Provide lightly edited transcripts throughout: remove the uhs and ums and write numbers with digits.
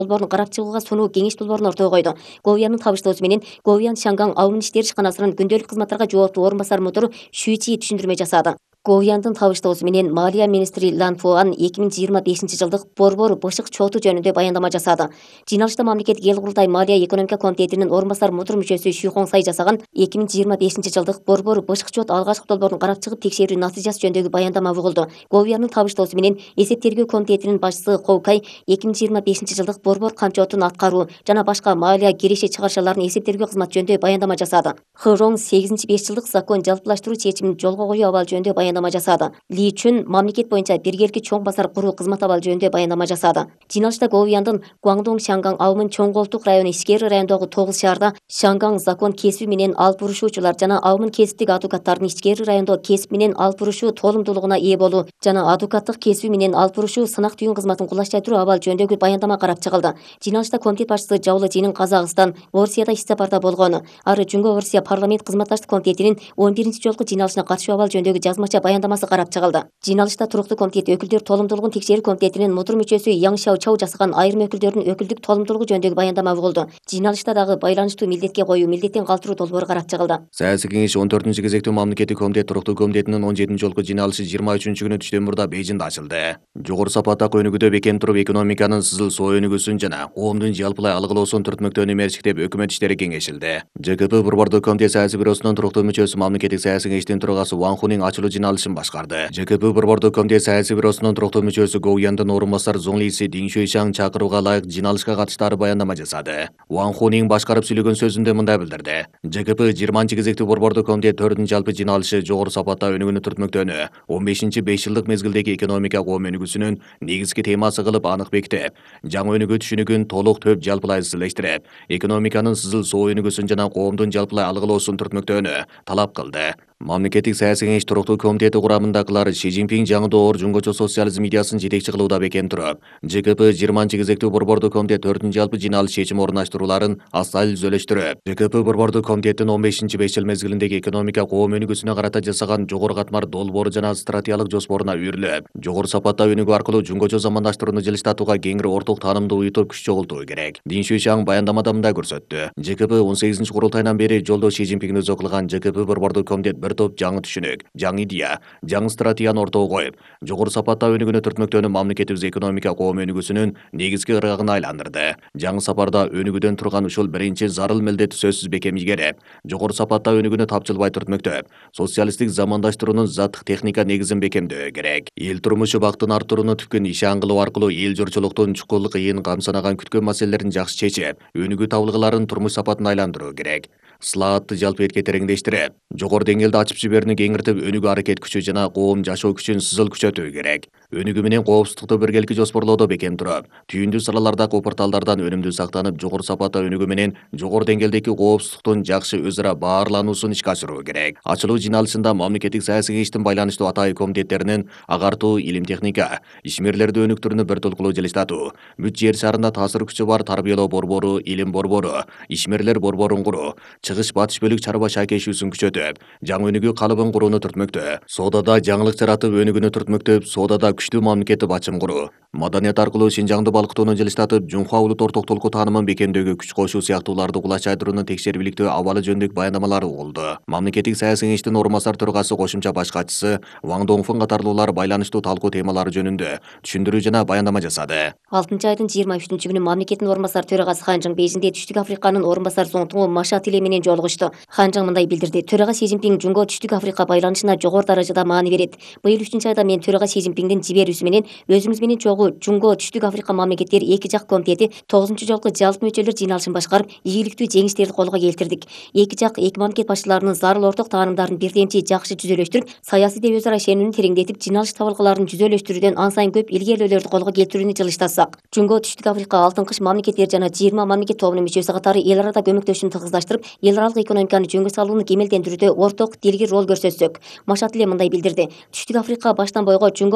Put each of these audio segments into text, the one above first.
долбоорун карап чыгууга сонуу кеңеш долбоорун ортого койду. Говиянын табыштоосу менен Говиян Шанган Аумун иштери ишканасынын күндөлүк кызматтарга жооптуу орун басар мудиру Шүчи түшүндүрмө жасады. Говияндын табыштоосу менен Малия министри Лан Фуан 2025 жылдык борбор бышык чоту жөнүндө баяндама жасады. Жыйналышта мамлекеттик эл курултай Малия экономика комитетинин орун басар мудир мүчөсү Шу Хоңсай жасаган 2025 жылдык борбор бышык чот алгачкы долбоорун карап чыгып текшерүү натыйжасы жөнүндөгү баяндама угулду. Говиянын табыштоосу менен эсеп тергөө комитетинин башчысы Хоукай 2025 жылдык борбор камчотун аткаруу жана башка малия киреше чыгарышаларын эсептергөө кызматы жөнүндө баяндама жасады. Хырong 8-5 жылдык закон жалпылаштыруу чечимин жолго коюу абалы жөнүндө баяндама жасады. Ли Чүн мамлекет боюнча биргеликти чоң базар куруу кызмат абалы жөнүндө баяндама жасады. Жыйналышта Говияндын Гуаңдоң Шанган Аумун чоң колтук району ишкери райондогу 9 шаарда Шанган закон кесиби менен алып урушуучулар жана Аумун кесиптик адвокаттардын ишкери райондо кесип менен алып урушуу толумдуулугуна ээ болуу жана адвокаттык кесиби менен алып урушуу сынак түйүн кызматын кулаштайтыруу абалы жөнүндөгү баяндама карап чыгылды. Жыйналышта комитет башчысы Жавлыжинин Казакстан, Орусияда иш сапарда болгону, ары Жумго Орусия парламент кызматташтык комитетинин 11 жолку жыйналышына катышуу абалы жөнүндөгү жазмача баяндамасы карап чыгылды. Жыйналышта туруктуу комитет өкүлдөр толумдуулугун текшерүү комитетинин мудир мүчөсү Яң Шау Чау жасаган айрым өкүлдөрдүн өкүлдүк толумдуулугу жөнүндөгү баяндама угулду. Жыйналышта дагы байланыштуу милдетке коюу, милдеттен калтыруу долбоору карап чыгылды. Саясий кеңеш 14 кезектүү мамлекеттик комитет туруктуу комитетинин 17 жолку жыйналышы 23 күнү түштөн мурда Бейжиңде ачылды. Жогору сапаттагы өнүгүүдө бекем туруп экономиканын сызыл соо өнүгүүсүн жана коомдун жалпылай алгылоосун түртмөктөөнү мерчиктеп өкмөт иштери кеңешилди. ЖКП борбордук комитет саясий бюросунун туруктуу мүчөсү мамлекеттик саясий кеңештин төрагасы Ван Хунин ачылуу жыйналышын башкарды. ЖКП борбордук комитет саясий бюросунун туруктуу мүчөсү Говияндын орун басар Зоң Лиси Дин Шуйшаң чакырууга ылайык жыйналышка катыштары баяндама жасады. Ван Хунин башкарып сүйлөгөн сөзүндө мындай билдирди. ЖКП 20 кезектүү борбордук комитет 4 жалпы жыйналышы жогору сапатта өнүгүүнү түртмөктөөнү 15 5 жылдык мезгилдеги экономика коом өнүгүүсүнүн негизги темасы кылып анык бекитип, жаңы өнүгүү түшүнүгүн толук төп жалпылай изилештирип, экономиканын сызыл соо өнүгүүсүн жана коомдун жалпылай алгылоосун түртмөктөөнү талап кылды. Мамлекеттик саясий кеңеш туруктуу комитети курамындагылар Ши Цзиньпин жаңы доор жумгочу социализм идеясын жетекчи кылууда бекем туруп, ЖКП 20 кезектүү борбордук комитет 4 жалпы жыйналыш чечим орундаштырууларын астайыл түзөлөштүрүп, ЖКП борбордук комитеттин 15 5 жыл мезгилиндеги экономика коом өнүгүүсүнө карата жасаган жогору катмар долбоору жана стратегиялык жоспоруна үйрүлүп, жогору сапатта өнүгүү аркылуу жумгочу замандаштырууну жылыштатууга кеңири орток таанымды уютуп күч чогултуу керек. Дин Шуйшаң баяндамада мындай көрсөттү. ЖКП 18 курултайынан бери жолдо Ши Цзиньпин өзү кылган ЖКП борбордук комитет бір топ жаңы түшүнүк, жаңы идея, жаңы стратегияны ортого коюп, жогору сапатта өнүгүүнү түртмөктөөнү мамлекетибиз экономика коом өнүгүүсүнүн негизги ырыгына айландырды. Жаңы сапарда өнүгүүдөн турган ушул биринчи зарыл милдет сөзсүз бекем ийгерип, жогору сапатта өнүгүүнү тапчылбай түртмөктөп, социалисттик замандаштыруунун заттык техника негизин бекемдөө керек. Эл турмушу бактын арттырууну түпкүн ишан кылуу аркылуу эл журчулуктун чукул кыйын камсанаган күткөн маселелерин жакшы чечип, өнүгүү табылгыларын турмуш сапатын айландыруу керек. Слаатты жалпы эрке тереңдештирип, жогору деңгээлде ачып жиберүүнү кеңиртип, өнүгүү аракет күчү жана коом жашоо күчүн сызыл күчөтүү керек. Өнүгүү менен коопсуздукту биргеликти жоспорлоодо бекем туруп, түйүндүү салалардагы порталдардан өнүмдүү сактанып, жогору сапатта өнүгүү менен жогору деңгээлдеги коопсуздуктун жакшы өз ара баарлануусун ишке ашыруу керек. Ачылуу жыйналышында мамлекеттик саясий кеңештин байланыштуу атайын комитеттеринин агартуу, илим техника, ишмерлерди өнүктүрүүнү бир толкулуу жылыштатуу, бүт жер шарында таасир күчү бар тарбиялоо борбору, илим борбору, ишмерлер борборун куруу, чыгыш батыш бөлүк чарба шайкешүүсүн күчөтүп, жаңы өнүгүү калыбын курууну түртмөктөө, соодада жаңылык жаратып өнүгүүнү түртмөктөп, соодада күчтүү мамлекеттик бачым куруу, маданият аркылуу Шинжаңды балкытууну жылыштатып, Жунхуа улут ортоктулуку таанымын бекемдөөгө күч кошуу сыяктууларды кулач айдырууну текшерип абалы жөнүндөгү баяндамалар угулду. Мамлекеттик саясий кеңештин орун басар төрагасы кошумча баш катчысы Ван Доңфун катарлуулар байланыштуу талкуу темалары жөнүндө түшүндүрүү жана баяндама жасады. 6 айдын 23 күнү мамлекеттин орун басар төрагасы Хан Чжың Бейжиңде Түштүк Африканын орун басар Зоңтуңу Машатиле менен жолугушту. Хан Чжың мындай билдирди. Төрага Си Цзиньпин Жунго Түштүк Африка байланышына жогору даражада маани берет. Быйыл 3-айда мен төрага Си Цзиньпиндин жиберүүсү менен өзүңүз менен чогуу Жунго Түштүк Африка мамлекеттери эки жак комитети 9 жолку жалпы мүчөлөр жыйналышын башкарып, ийгиликтүү жеңиштерди колго келтирдик. Эки жак эки мамлекет башчыларынын зарыл орток таанымдарын бирдемчи жакшы түзөлөштүрүп, саясийде өз ара ишенүүнү тереңдетип, жыйналыш табылгаларын түзөлөштүрүүдөн ан сайын көп илгерилөөлөрдү колго келтирүүнү жылыштатсак, Жунго Түштүк Африка алтын кыш мамлекеттери жана 20 мамлекет тобунун мүчөсү катары эл арада көмөктөшүүнү тыгыздаштырып, эл аралык экономиканы жөнгө салууну кемелдендирүүдө орток дилгир роль көрсөтсөк. Машатиле мындай билдирди. Түштүк Африка баштан бойго Жунго менен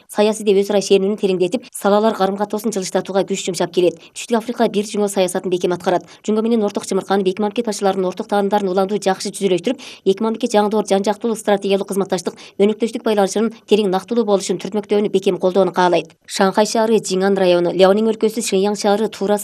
саясийде өз ара шенүүнүн тереңдетип, салалар карым-катыбысын жылыштатууга күч жумшап келет. Түштүк Африка бир жыңоо саясатын бекем аткарат. Жыңго менен орток чымырканып, эки мамлекет башчыларынын орток таандыктарын уланду жакшы жүзүлөштүрүп, эки мамлекет жаңдоор жан-жактуулук стратегиялык кызматташтык, өнөктөштүк байланышынын терең нактылуу болушун түртмөктөөнү бекем колдоону каалайт. Шанхай шаары Жиңан району, Ляонин өлкөсү Шиньяң шаары Тура